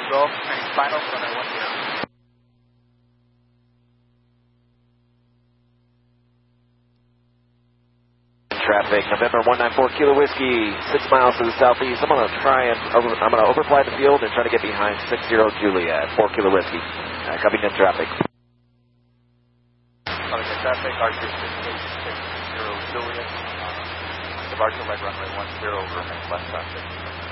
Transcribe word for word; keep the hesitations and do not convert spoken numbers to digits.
Golf, training final, runway one zero. Traffic, November one nine four Kilo Whiskey, six miles to the southeast. I'm going to try and, over, I'm going to overfly the field and try to get behind six zero Juliet, four Kilo Whiskey. Uh, coming in traffic. Coming in traffic, Archer six eight six zero Juliet. Departure right runway one zero, remain left traffic.